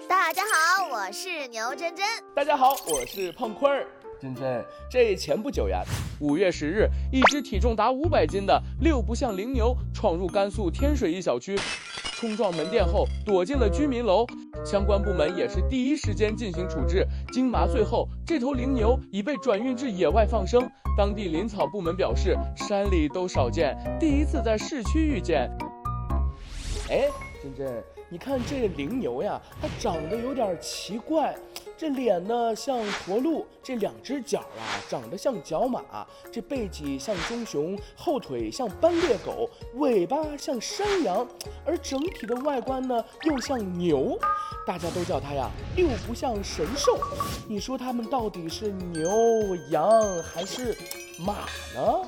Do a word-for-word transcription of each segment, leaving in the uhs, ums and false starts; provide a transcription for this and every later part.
大家好，我是牛真真。 大家好，我是胖坤儿。真真，这前不久呀，五月十日，一只体重达五百斤的六不像羚牛闯入甘肃天水一小区，冲撞门店后躲进了居民楼。相关部门也是第一时间进行处置。经麻醉后，这头羚牛已被转运至野外放生。当地林草部门表示，山里都少见，第一次在市区遇见。哎，真真，你看这羚牛呀，它长得有点奇怪。这脸呢像驼鹿，这两只脚啊长得像角马，这背脊像棕熊，后腿像斑鬣狗，尾巴像山羊，而整体的外观呢又像牛。大家都叫它呀六不像神兽。你说它们到底是牛、羊还是马呢？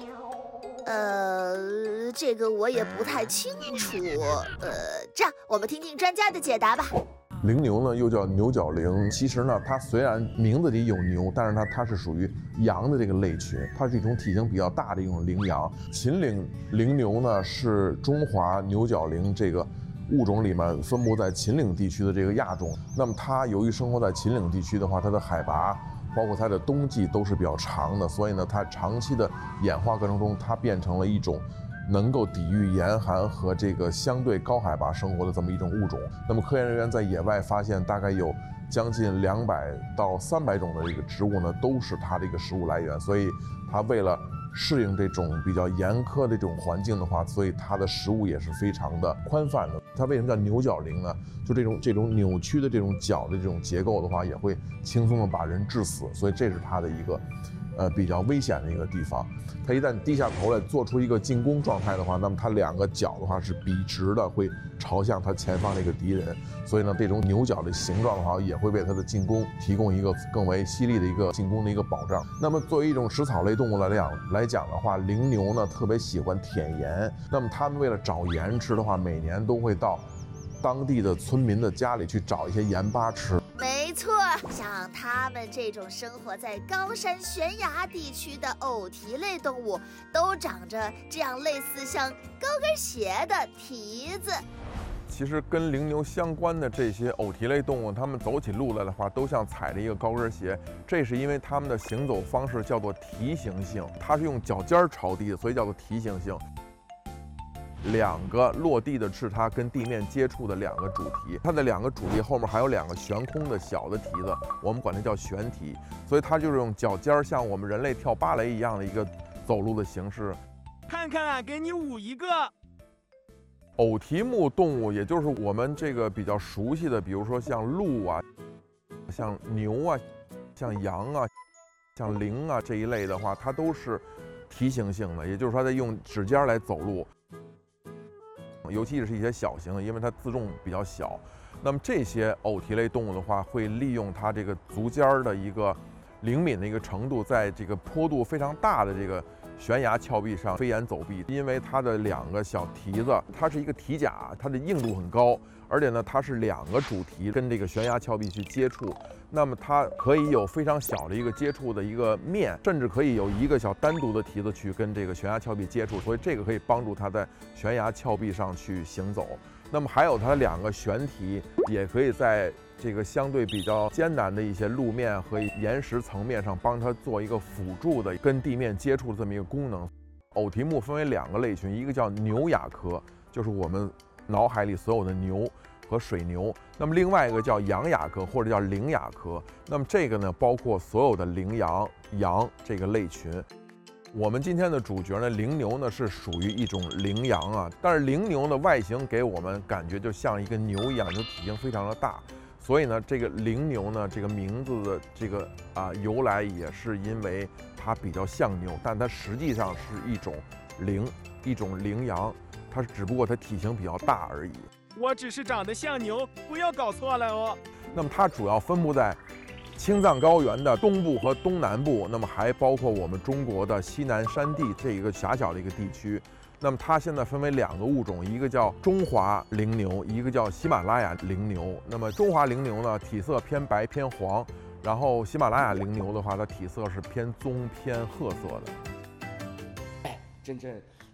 呃，这个我也不太清楚。呃，这样我们听听专家的解答吧。 羚牛呢，又叫牛角羚。其实呢，它虽然名字里有牛，但是它它是属于羊的这个类群，它是一种体型比较大的一种羚羊。秦岭羚牛呢，是中华牛角羚这个物种里面分布在秦岭地区的这个亚种。那么它由于生活在秦岭地区的话，它的海拔包括它的冬季都是比较长的，所以呢，它长期的演化过程中，它变成了一种能够抵御严寒和这个相对高海拔生活的这么一种物种。那么科研人员在野外发现，大概有将近两百到三百种的这个植物呢，都是它的一个食物来源。所以它为了适应这种比较严苛的这种环境的话，所以它的食物也是非常的宽泛的。它为什么叫牛角羚呢？就这种这种扭曲的这种角的这种结构的话，也会轻松的把人致死。所以这是它的一个呃比较危险的一个地方。它一旦低下头来做出一个进攻状态的话，那么它两个角的话是笔直的，会朝向它前方的一个敌人。所以呢，这种牛角的形状的话，也会为它的进攻提供一个更为犀利的一个进攻的一个保障。那么作为一种食草类动物来讲来讲的话，羚牛呢特别喜欢舔盐。那么它们为了找盐吃的话，每年都会到当地的村民的家里去找一些盐巴吃。 没错，像它们这种生活在高山悬崖地区的偶蹄类动物，都长着这样类似像高跟鞋的蹄子。 其实跟羚牛相关的这些偶蹄类动物，它们走起路来的话，都像踩着一个高跟鞋。这是因为它们的行走方式叫做蹄行性，它是用脚尖朝地的，所以叫做蹄行性。两个落地的是它跟地面接触的两个主蹄，它的两个主蹄后面还有两个悬空的小的蹄子，我们管它叫悬蹄。所以它就是用脚尖像我们人类跳芭蕾一样的一个走路的形式。 看看啊，给你舞一个。 偶蹄目动物，也就是我们这个比较熟悉的，比如说像鹿啊、像牛啊、像羊啊、像羚啊这一类的话，它都是蹄行性的，也就是说它在用指尖来走路。尤其是一些小型的，因为它自重比较小。那么这些偶蹄类动物的话，会利用它这个足尖的一个灵敏的一个程度，在这个坡度非常大的这个悬崖峭壁上飞檐走壁。因为它的两个小蹄子，它是一个蹄甲，它的硬度很高，而且呢，它是两个主蹄跟这个悬崖峭壁去接触。那么它可以有非常小的一个接触的一个面，甚至可以有一个小单独的蹄子去跟这个悬崖峭壁接触，所以这个可以帮助它在悬崖峭壁上去行走。那么还有它两个悬蹄，也可以在这个相对比较艰难的一些路面和岩石层面上帮它做一个辅助的跟地面接触的这么一个功能。偶蹄目分为两个类群，一个叫牛亚科，就是我们脑海里所有的牛和水牛。那么另外一个叫羊亚科或者叫羚亚科，那么这个呢包括所有的羚羊、羊这个类群。我们今天的主角呢，羚牛呢是属于一种羚羊啊，但是羚牛的外形给我们感觉就像一个牛一样，就体型非常的大。所以呢，这个羚牛呢，这个名字的这个啊由来也是因为它比较像牛，但它实际上是一种羚，一种羚羊，它只不过它体型比较大而已。 我只是长得像牛，不要搞错了哦。 那么它主要分布在青藏高原的东部和东南部，那么还包括我们中国的西南山地这一个狭小的一个地区。那么它现在分为两个物种，一个叫中华羚牛，一个叫喜马拉雅羚牛。那么中华羚牛呢，体色偏白偏黄，然后喜马拉雅羚牛的话，它体色是偏棕偏褐色的。 哎，真真，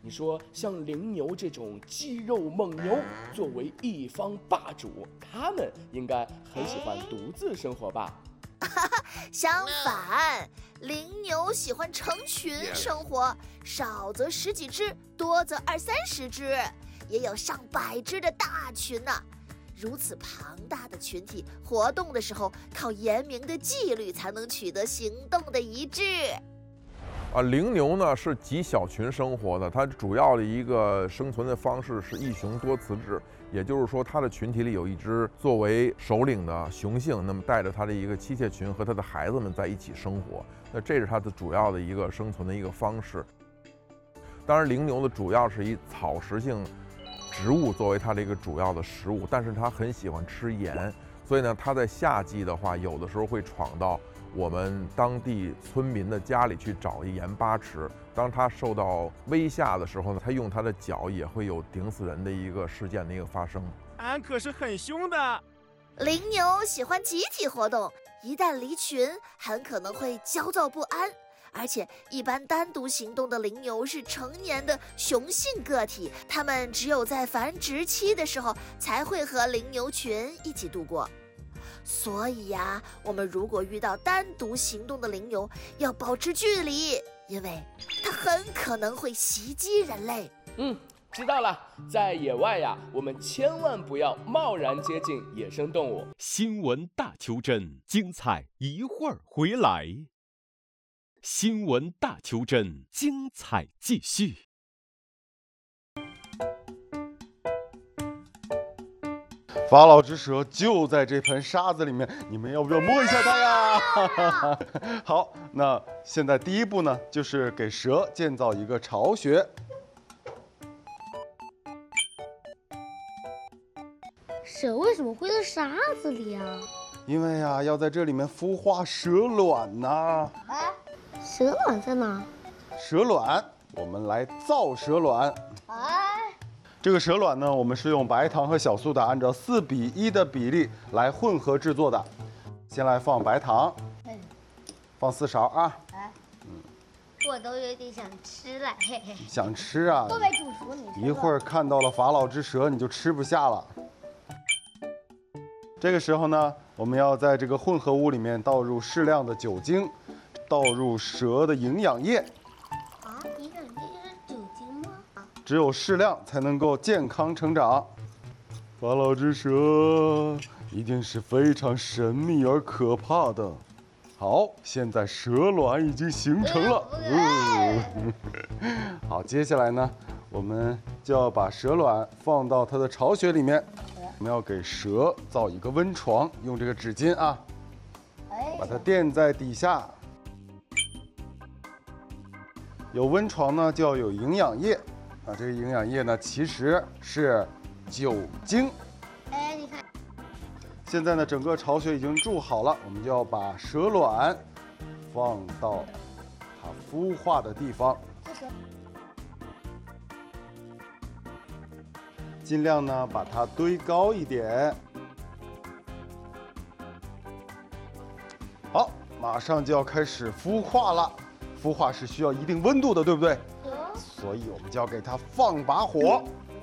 你说像羚牛这种肌肉猛牛，作为一方霸主，它们应该很喜欢独自生活吧？ 相反，羚牛喜欢成群生活，少则十几只，多则二三十只，也有上百只的大群呢、啊。如此庞大的群体活动的时候，靠严明的纪律才能取得行动的一致。 啊，羚牛呢是极小群生活的，它主要的一个生存的方式是一雄多雌制，也就是说，它的群体里有一只作为首领的雄性，那么带着它的一个妻妾群和它的孩子们在一起生活，那这是它的主要的一个生存的一个方式。当然，羚牛的主要是以草食性植物作为它的一个主要的食物，但是它很喜欢吃盐，所以呢，它在夏季的话，有的时候会闯到我们当地村民的家里去找一盐巴吃。当它受到威吓的时候呢，它用它的脚也会有顶死人的一个事件的一个发生。 俺可是很凶的。 羚牛喜欢集体活动，一旦离群，很可能会焦躁不安。而且，一般单独行动的羚牛是成年的雄性个体，它们只有在繁殖期的时候才会和羚牛群一起度过。所以呀、啊，我们如果遇到单独行动的羚牛，要保持距离，因为它很可能会袭击人类。 嗯，知道了。在野外呀，我们千万不要贸然接近野生动物。 新闻大求真，精彩一会儿回来。新闻大求真，精彩继续。 法老之蛇就在这盆沙子里面，你们要不要摸一下它呀？好，那现在第一步呢，就是给蛇建造一个巢穴。 蛇为什么会在沙子里啊？ 因为呀、啊，要在这里面孵化蛇卵呐。 哎，蛇卵在哪？ 蛇卵，我们来造蛇卵。 哎。 这个蛇卵呢，我们是用白糖和小苏打按照四比一的比例来混合制作的。先来放白糖，嗯，放四勺啊。 哎，嗯，我都有点想吃了，嘿嘿。 想吃啊？ 都没煮熟，你吃。 一会儿看到了法老之蛇，你就吃不下了。这个时候呢，我们要在这个混合物里面倒入适量的酒精，倒入蛇的营养液。 啊，营养液是酒精吗？ 只有适量才能够健康成长。法老之蛇一定是非常神秘而可怕的。好，现在蛇卵已经形成了。嗯、好，接下来呢，我们就要把蛇卵放到它的巢穴里面。我们要给蛇造一个温床，用这个纸巾啊，把它垫在底下。有温床呢，就要有营养液。啊，这个营养液呢，其实是酒精。 哎，你看， 现在呢，整个巢穴已经筑好了，我们就要把蛇卵放到它孵化的地方，尽量呢把它堆高一点。好，马上就要开始孵化了。孵化是需要一定温度的，对不对？所以我们就要给它放把火。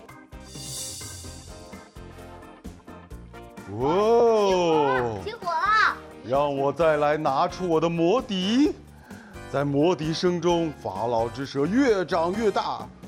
哇哦！ 起火了！ 让我再来拿出我的魔笛，在魔笛声中，法老之蛇越长越大，